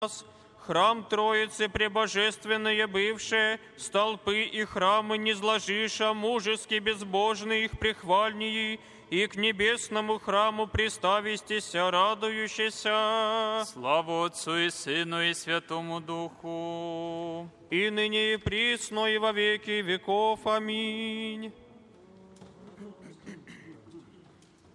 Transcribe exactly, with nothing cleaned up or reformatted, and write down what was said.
Храм Троицы пребожественное бывшее, столпы и храмы не зложиша, мужески безбожны их прихвальнии, и к небесному храму приставистеся, радующийся. Слава Отцу и Сыну и Святому Духу, И ныне и присно и во веки веков. Аминь.